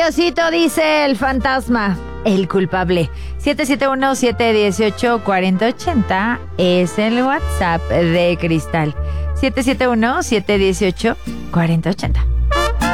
Diosito, dice el fantasma. El culpable. 771-718-4080 es el WhatsApp de Cristal. 771-718-4080.